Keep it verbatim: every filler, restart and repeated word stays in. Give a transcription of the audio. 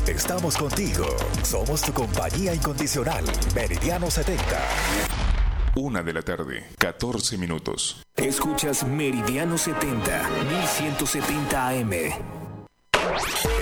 Estamos contigo. Somos tu compañía incondicional. Meridiano setenta. Una de la tarde, catorce minutos. Escuchas Meridiano setenta, mil ciento setenta A M.